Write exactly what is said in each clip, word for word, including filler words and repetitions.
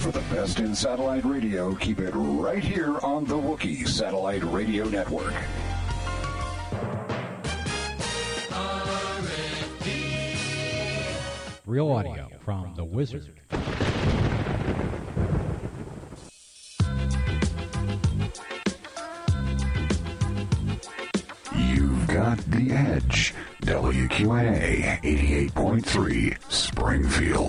For the best in satellite radio, keep it right here on the Wookiee Satellite Radio Network. Real audio from the Wizard. You've got the edge. W Q N A eighty-eight point three, Springfield.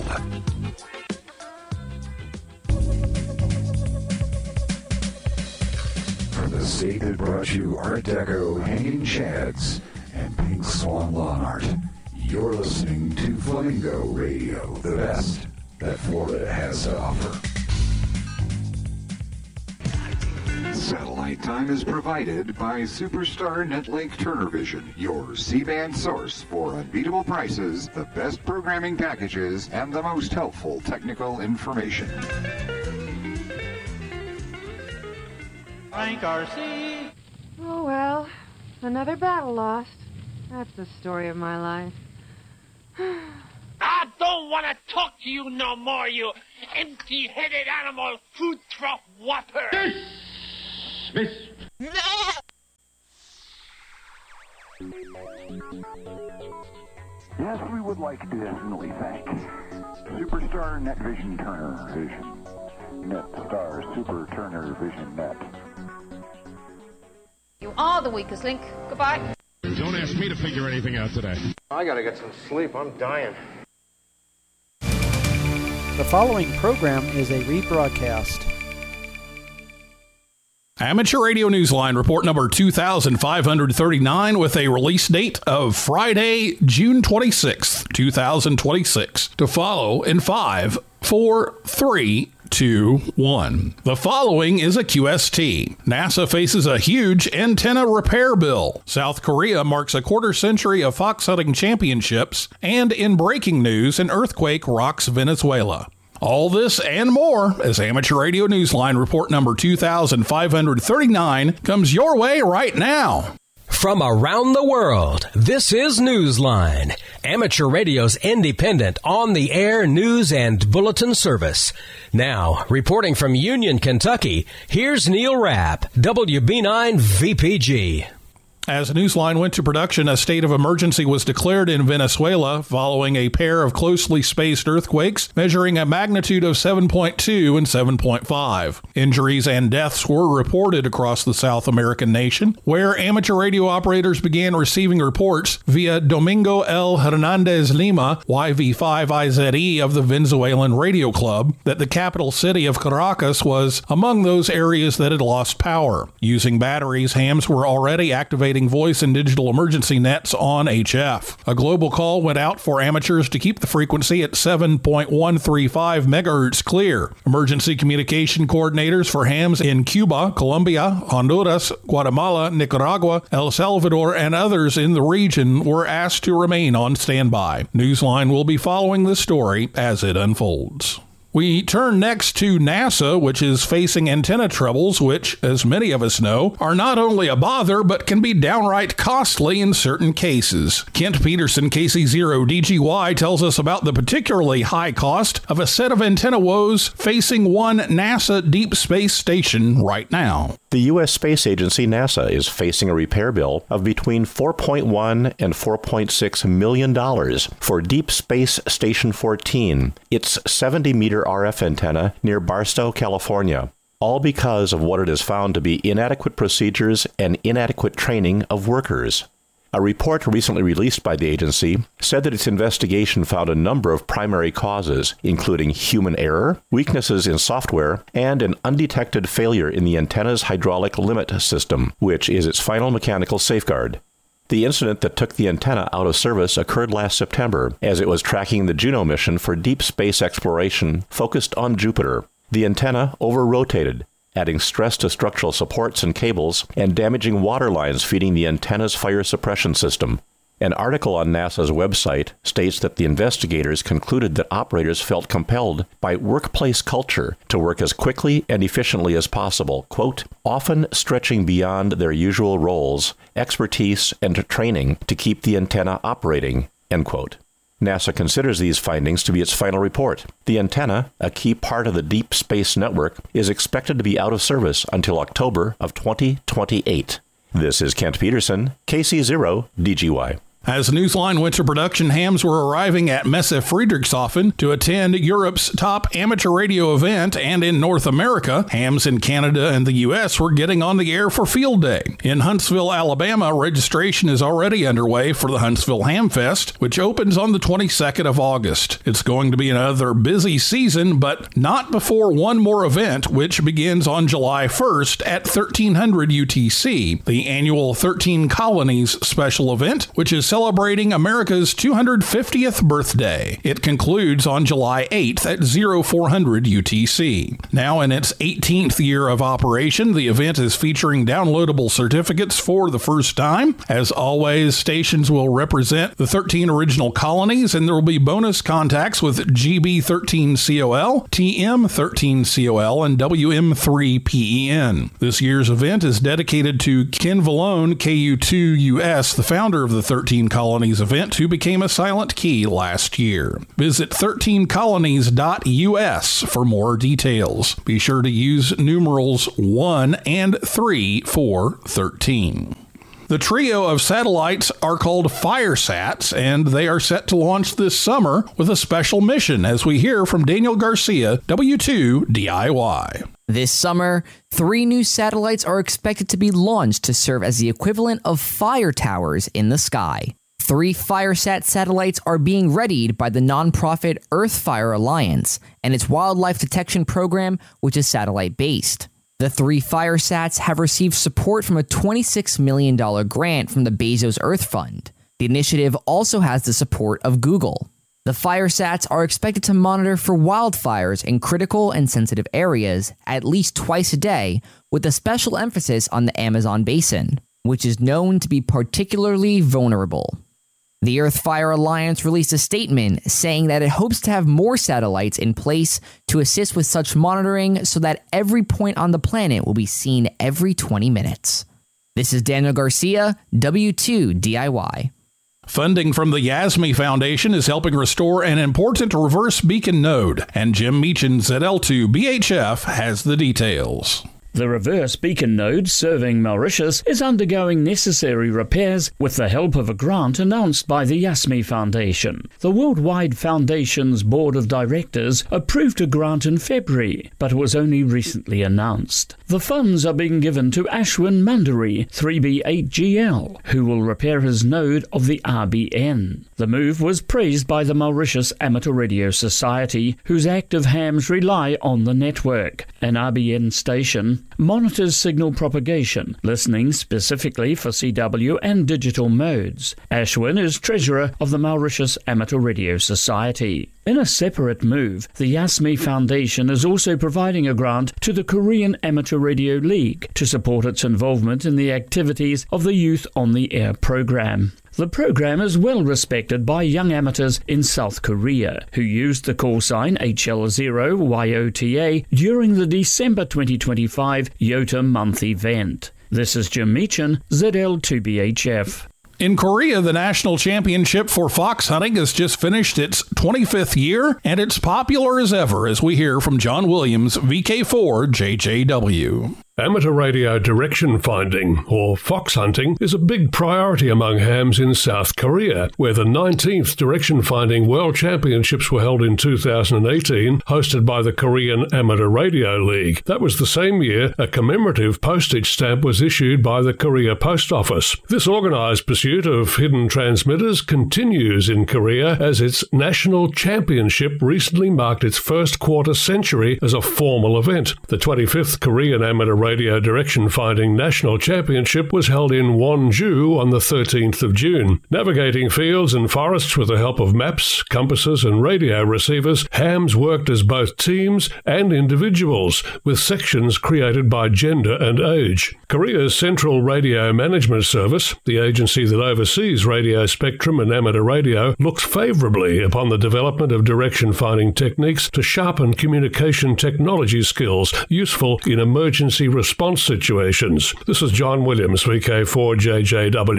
From the state that brought you Art Deco hanging shads and pink swan lawn art, you're listening to Flamingo Radio, the best that Florida has to offer. Satellite time is provided by Superstar Netlink Turner Vision, your C-band source for unbeatable prices, the best programming packages, and the most helpful technical information. Frank R C. Oh, well, another battle lost. That's the story of my life. I don't want to talk to you no more, you empty-headed animal food trough whopper. Dismissed. Yes, we would like to definitely thank Superstar Net Vision Turner Vision. Net Star Super Turner Vision Net. You are the weakest link. Goodbye. Don't ask me to figure anything out today. I gotta get some sleep. I'm dying. The following program is a rebroadcast. Amateur Radio Newsline report number two thousand five hundred thirty-nine with a release date of Friday, June twenty-sixth, two thousand twenty-six. To follow in five, four, three, two, one. The following is a Q S T. NASA faces a huge antenna repair bill. South Korea marks a quarter century of fox hunting championships. And in breaking news, an earthquake rocks Venezuela. All this and more as Amateur Radio Newsline report number two thousand five hundred thirty-nine comes your way right now. From around the world, this is Newsline, Amateur Radio's independent, on-the-air news and bulletin service. Now, reporting from Union, Kentucky, here's Neil Rapp, W B nine V P G. As Newsline went to production, a state of emergency was declared in Venezuela following a pair of closely spaced earthquakes measuring a magnitude of seven point two and seven point five. Injuries and deaths were reported across the South American nation, where amateur radio operators began receiving reports via Domingo L. Hernandez Lima, Y V five I Z E of the Venezuelan Radio Club, that the capital city of Caracas was among those areas that had lost power. Using batteries, hams were already activating voice and digital emergency nets on H F. A global call went out for amateurs to keep the frequency at seven point one three five megahertz clear. Emergency communication coordinators for hams in Cuba, Colombia, Honduras, Guatemala, Nicaragua, El Salvador, and others in the region were asked to remain on standby. Newsline will be following this story as it unfolds. We turn next to NASA, which is facing antenna troubles, which, as many of us know, are not only a bother, but can be downright costly in certain cases. Kent Peterson, K C zero D G Y, tells us about the particularly high cost of a set of antenna woes facing one NASA deep space station right now. The U S Space Agency, NASA, is facing a repair bill of between four point one and four point six million dollars for Deep Space Station fourteen, its seventy meter R F antenna near Barstow, California, all because of what it has found to be inadequate procedures and inadequate training of workers. A report recently released by the agency said that its investigation found a number of primary causes, including human error, weaknesses in software, and an undetected failure in the antenna's hydraulic limit system, which is its final mechanical safeguard. The incident that took the antenna out of service occurred last September as it was tracking the Juno mission for deep space exploration focused on Jupiter. The antenna over-rotated, adding stress to structural supports and cables and damaging water lines feeding the antenna's fire suppression system. An article on NASA's website states that the investigators concluded that operators felt compelled by workplace culture to work as quickly and efficiently as possible, quote, often stretching beyond their usual roles, expertise, and training to keep the antenna operating, end quote. NASA considers these findings to be its final report. The antenna, a key part of the Deep Space Network, is expected to be out of service until October of twenty twenty-eight. This is Kent Peterson, K C zero D G Y. As Newsline went to production, hams were arriving at Messe Friedrichshafen to attend Europe's top amateur radio event, and in North America, hams in Canada and the U S were getting on the air for Field Day. In Huntsville, Alabama, registration is already underway for the Huntsville Ham Fest, which opens on the twenty-second of August. It's going to be another busy season, but not before one more event, which begins on July first at thirteen hundred U T C, the annual thirteen Colonies special event, which is celebrating America's two hundred fiftieth birthday. It concludes on July eighth at four hundred U T C. Now in its eighteenth year of operation, the event is featuring downloadable certificates for the first time. As always, stations will represent the thirteen original colonies, and there will be bonus contacts with G B thirteen C O L, T M thirteen C O L, and W M three P E N. This year's event is dedicated to Ken Vallone, K U two U S, the founder of the thirteen Colonies event, who became a silent key last year. Visit thirteen colonies dot U S for more details. Be sure to use numerals one and three for thirteen. The trio of satellites are called FireSats, and they are set to launch this summer with a special mission, as we hear from Daniel Garcia, W two D I Y. This summer, three new satellites are expected to be launched to serve as the equivalent of fire towers in the sky. Three FireSat satellites are being readied by the nonprofit Earthfire Alliance and its wildlife detection program, which is satellite-based. The three FireSats have received support from a twenty-six million dollars grant from the Bezos Earth Fund. The initiative also has the support of Google. The FireSats are expected to monitor for wildfires in critical and sensitive areas at least twice a day, with a special emphasis on the Amazon basin, which is known to be particularly vulnerable. The Earthfire Alliance released a statement saying that it hopes to have more satellites in place to assist with such monitoring so that every point on the planet will be seen every twenty minutes. This is Daniel Garcia, W two D I Y. Funding from the YASME Foundation is helping restore an important reverse beacon node, and Jim Meechan, Z L two B H F, has the details. The reverse beacon node serving Mauritius is undergoing necessary repairs with the help of a grant announced by the YASME Foundation. The Worldwide Foundation's Board of Directors approved a grant in February, but it was only recently announced. The funds are being given to Ashwin Mandari, three B eight G L, who will repair his node of the R B N. The move was praised by the Mauritius Amateur Radio Society, whose active hams rely on the network. An R B N station monitors signal propagation, listening specifically for C W and digital modes. Ashwin is treasurer of the Mauritius Amateur Radio Society. In a separate move, the YASME Foundation is also providing a grant to the Korean Amateur Radio League to support its involvement in the activities of the Youth on the Air program. The program is well respected by young amateurs in South Korea, who used the call sign H L zero Y O T A during the December twenty twenty-five YOTA month event. This is Jim Meechan, Z L two B H F. In Korea, the national championship for fox hunting has just finished its twenty-fifth year, and it's popular as ever, as we hear from John Williams, V K four J J W. Amateur radio direction finding, or fox hunting, is a big priority among hams in South Korea, where the nineteenth Direction Finding World Championships were held in two thousand eighteen, hosted by the Korean Amateur Radio League. That was the same year a commemorative postage stamp was issued by the Korea Post Office. This organised pursuit of hidden transmitters continues in Korea as its national championship recently marked its first quarter century as a formal event. The twenty-fifth Korean Amateur Radio Direction Finding National Championship was held in Wonju on the thirteenth of June. Navigating fields and forests with the help of maps, compasses and radio receivers, hams worked as both teams and individuals, with sections created by gender and age. Korea's Central Radio Management Service, the agency that oversees radio spectrum and amateur radio, looks favourably upon the development of direction finding techniques to sharpen communication technology skills useful in emergency response situations. This is John Williams, V K four J J W.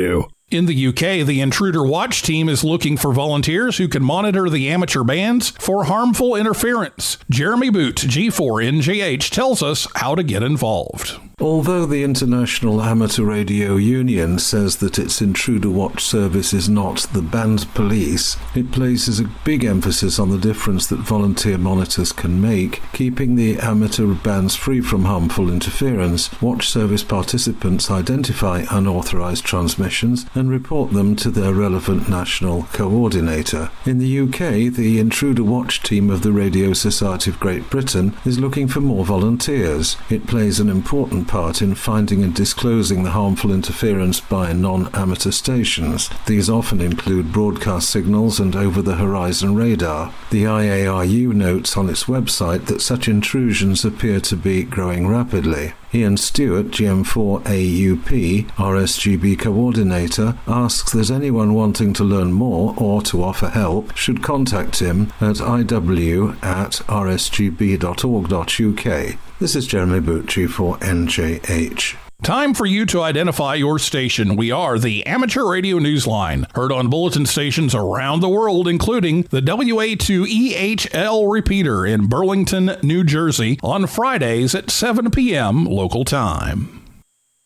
In the U K, the Intruder Watch team is looking for volunteers who can monitor the amateur bands for harmful interference. Jeremy Boot, G four N J H, tells us how to get involved. Although the International Amateur Radio Union says that its Intruder Watch service is not the band police, it places a big emphasis on the difference that volunteer monitors can make, keeping the amateur bands free from harmful interference. Watch service participants identify unauthorized transmissions and report them to their relevant national coordinator. In the U K, the Intruder Watch team of the Radio Society of Great Britain is looking for more volunteers. It plays an important part in finding and disclosing the harmful interference by non-amateur stations. These often include broadcast signals and over-the-horizon radar. The I A R U notes on its website that such intrusions appear to be growing rapidly. Ian Stewart, G M four A U P, R S G B coordinator, asks that anyone wanting to learn more or to offer help should contact him at I W at r s g b dot org dot u k. This is Jeremy Boot, G four N J H. Time for you to identify your station. We are the Amateur Radio Newsline, heard on bulletin stations around the world, including the W A two E H L repeater in Burlington, New Jersey, on Fridays at seven p.m. local time.